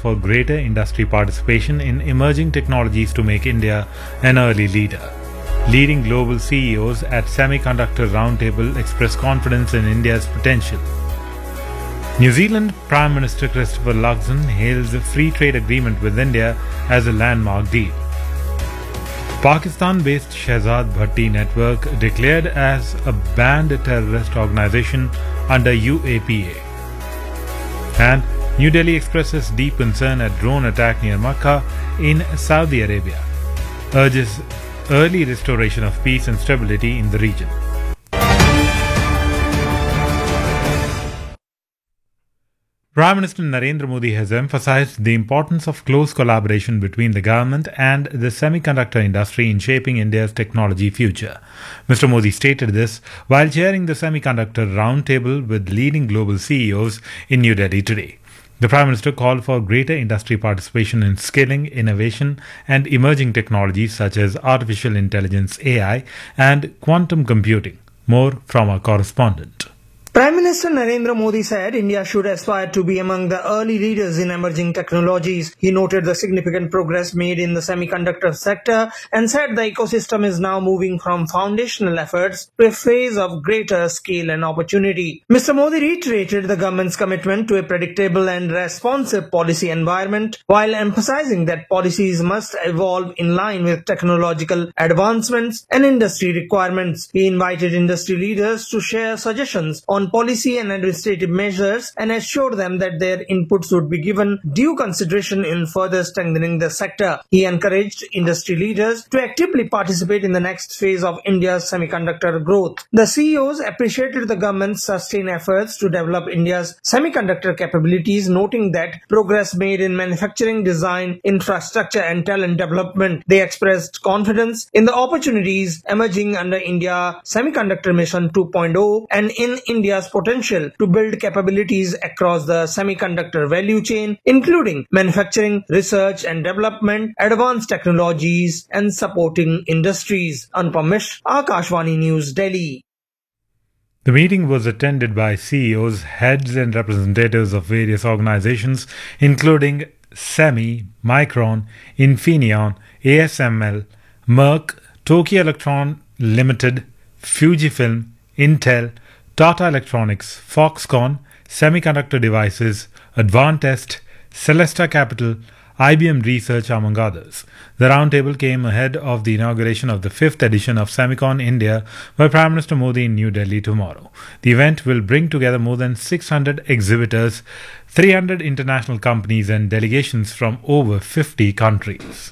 for greater industry participation in emerging technologies to make India an early leader. Leading global CEOs at Semiconductor Roundtable express confidence in India's potential. New Zealand Prime Minister Christopher Luxon hails a free trade agreement with India as a landmark deal. Pakistan-based Shehzad Bhatti network declared as a banned terrorist organization under UAPA. And New Delhi expresses deep concern at drone attack near Makkah in Saudi Arabia. Urges early restoration of peace and stability in the region. Prime Minister Narendra Modi has emphasized the importance of close collaboration between the government and the semiconductor industry in shaping India's technology future. Mr. Modi stated this while chairing the Semiconductor Roundtable with leading global CEOs in New Delhi today. The Prime Minister called for greater industry participation in skilling, innovation, and emerging technologies such as artificial intelligence (AI) and quantum computing. More from our correspondent. Prime Minister Narendra Modi said India should aspire to be among the early leaders in emerging technologies. He noted the significant progress made in the semiconductor sector and said the ecosystem is now moving from foundational efforts to a phase of greater scale and opportunity. Mr. Modi reiterated the government's commitment to a predictable and responsive policy environment while emphasizing that policies must evolve in line with technological advancements and industry requirements. He invited industry leaders to share suggestions on policy and administrative measures and assured them that their inputs would be given due consideration in further strengthening the sector. He encouraged industry leaders to actively participate in the next phase of India's semiconductor growth. The CEOs appreciated the government's sustained efforts to develop India's semiconductor capabilities, noting that progress made in manufacturing, design, infrastructure and talent development. They expressed confidence in the opportunities emerging under India Semiconductor Mission 2.0 and in India's potential to build capabilities across the semiconductor value chain, including manufacturing, research and development, advanced technologies and supporting industries. Anupam Mishra, Akashvani News, Delhi. The meeting was attended by CEOs, heads and representatives of various organizations, including SEMI, Micron, Infineon, ASML, Merck, Tokyo Electron Limited, Fujifilm, Intel, Tata Electronics, Foxconn, Semiconductor Devices, Advantest, Celesta Capital, IBM Research, among others. The roundtable came ahead of the inauguration of the 5th edition of Semicon India by Prime Minister Modi in New Delhi tomorrow. The event will bring together more than 600 exhibitors, 300 international companies and delegations from over 50 countries.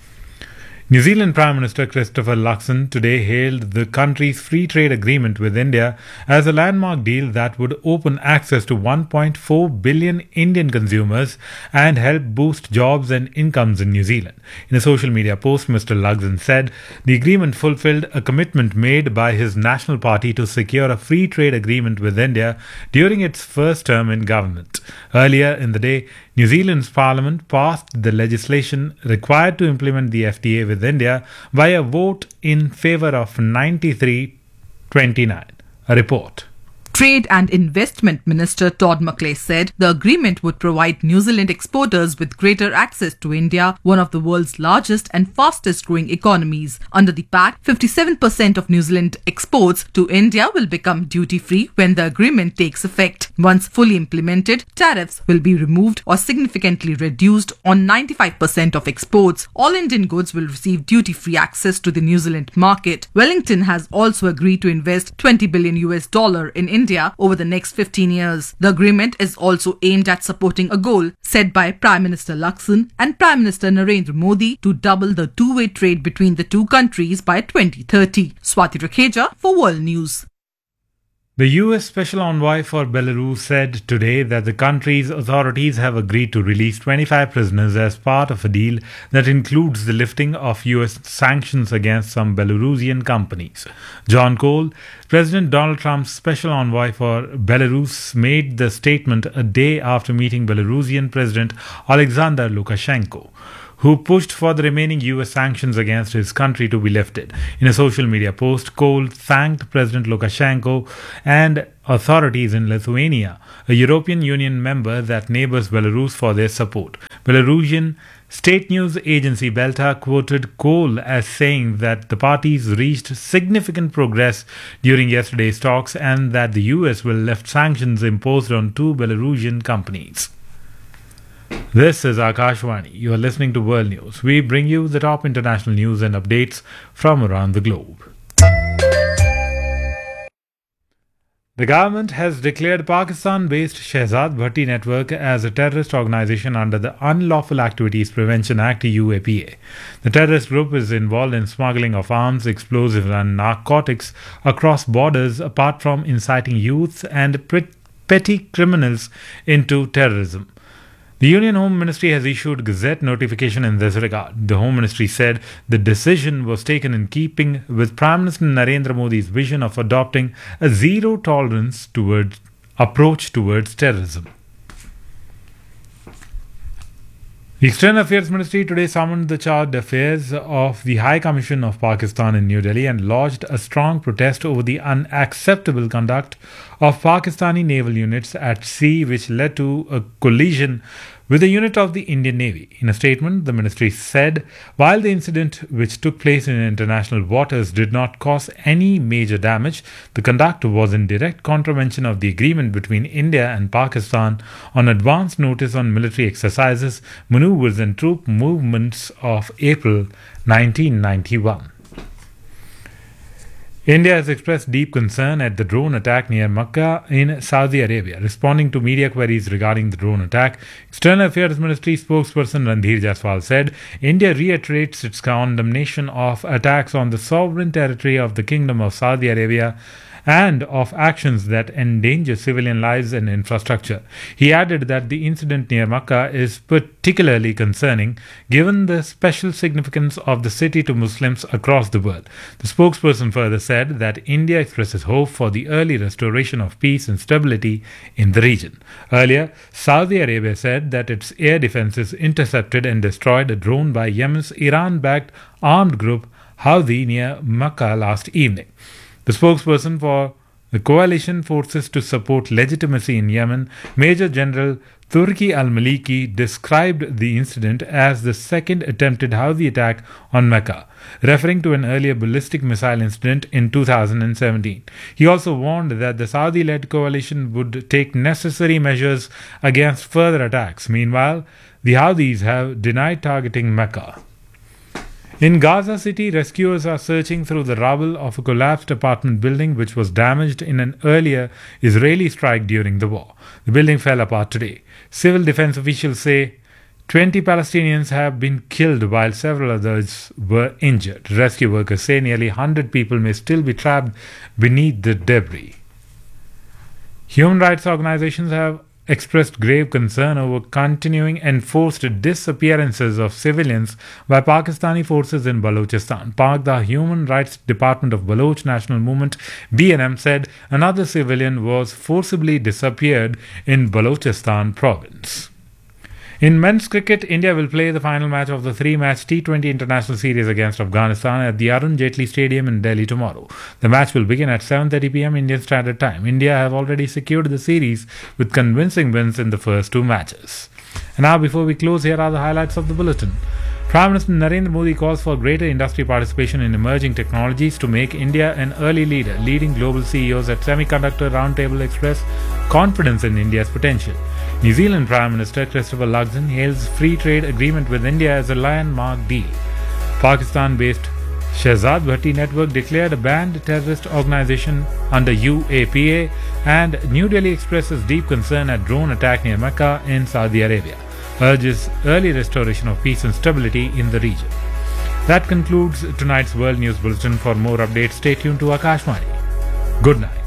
New Zealand Prime Minister Christopher Luxon today hailed the country's free trade agreement with India as a landmark deal that would open access to 1.4 billion Indian consumers and help boost jobs and incomes in New Zealand. In a social media post, Mr. Luxon said the agreement fulfilled a commitment made by his national party to secure a free trade agreement with India during its first term in government. Earlier in the day, New Zealand's parliament passed the legislation required to implement the FTA with India by a vote in favour of 93-29. A report. Trade and Investment Minister Todd McClay said the agreement would provide New Zealand exporters with greater access to India, one of the world's largest and fastest growing economies. Under the pact, 57% of New Zealand exports to India will become duty-free when the agreement takes effect. Once fully implemented, tariffs will be removed or significantly reduced on 95% of exports. All Indian goods will receive duty-free access to the New Zealand market. Wellington has also agreed to invest $20 billion in India over the next 15 years. The agreement is also aimed at supporting a goal set by Prime Minister Luxon and Prime Minister Narendra Modi to double the two-way trade between the two countries by 2030. Swati Rakheja for World News. The U.S. Special Envoy for Belarus said today that the country's authorities have agreed to release 25 prisoners as part of a deal that includes the lifting of U.S. sanctions against some Belarusian companies. John Cole, President Donald Trump's Special Envoy for Belarus, made the statement a day after meeting Belarusian President Alexander Lukashenko, who pushed for the remaining U.S. sanctions against his country to be lifted. In a social media post, Cole thanked President Lukashenko and authorities in Lithuania, a European Union member that neighbors Belarus, for their support. Belarusian state news agency Belta quoted Kohl as saying that the parties reached significant progress during yesterday's talks and that the US will lift sanctions imposed on 2 Belarusian companies. This is Akashvani. You are listening to World News. We bring you the top international news and updates from around the globe. The government has declared Pakistan-based Shehzad Bhatti Network as a terrorist organization under the Unlawful Activities Prevention Act (UAPA). The terrorist group is involved in smuggling of arms, explosives and narcotics across borders, apart from inciting youths and petty criminals into terrorism. The Union Home Ministry has issued Gazette notification in this regard. The Home Ministry said the decision was taken in keeping with Prime Minister Narendra Modi's vision of adopting a zero-tolerance approach towards terrorism. The External Affairs Ministry today summoned the chargé d'affaires of the High Commission of Pakistan in New Delhi and lodged a strong protest over the unacceptable conduct of Pakistani naval units at sea, which led to a collision with a unit of the Indian Navy. In a statement, the ministry said, while the incident, which took place in international waters, did not cause any major damage, the conduct was in direct contravention of the agreement between India and Pakistan on advance notice on military exercises, maneuvers and troop movements of April 1991. India has expressed deep concern at the drone attack near Makkah in Saudi Arabia. Responding to media queries regarding the drone attack, External Affairs Ministry spokesperson Randhir Jaiswal said India reiterates its condemnation of attacks on the sovereign territory of the Kingdom of Saudi Arabia and of actions that endanger civilian lives and infrastructure. He added that the incident near Makkah is particularly concerning given the special significance of the city to Muslims across the world. The spokesperson further said that India expresses hope for the early restoration of peace and stability in the region. Earlier, Saudi Arabia said that its air defenses intercepted and destroyed a drone by Yemen's Iran-backed armed group Houthi near Makkah last evening. The spokesperson for the coalition forces to support legitimacy in Yemen, Major General Turki al-Maliki, described the incident as the second attempted Houthi attack on Mecca, referring to an earlier ballistic missile incident in 2017. He also warned that the Saudi-led coalition would take necessary measures against further attacks. Meanwhile, the Houthis have denied targeting Mecca. In Gaza City, rescuers are searching through the rubble of a collapsed apartment building which was damaged in an earlier Israeli strike during the war. The building fell apart today. Civil defense officials say 20 Palestinians have been killed while several others were injured. Rescue workers say nearly 100 people may still be trapped beneath the debris. Human rights organizations have expressed grave concern over continuing enforced disappearances of civilians by Pakistani forces in Balochistan. PAK, the Human Rights Department of Baloch National Movement (BNM), said another civilian was forcibly disappeared in Balochistan province. In men's cricket, India will play the final match of the 3-match T20 international series against Afghanistan at the Arun Jaitley Stadium in Delhi tomorrow. The match will begin at 7:30 p.m. Indian Standard Time. India have already secured the series with convincing wins in the first 2 matches. And now, before we close, here are the highlights of the bulletin. Prime Minister Narendra Modi calls for greater industry participation in emerging technologies to make India an early leader. Leading global CEOs at Semiconductor Roundtable express confidence in India's potential. New Zealand Prime Minister Christopher Luxon hails free trade agreement with India as a landmark deal. Pakistan-based Shehzad Bhatti Network declared a banned terrorist organization under UAPA, and New Delhi expresses deep concern at drone attack near Mecca in Saudi Arabia. Urges early restoration of peace and stability in the region. That concludes tonight's World News Bulletin. For more updates, stay tuned to Akashvani. Good night.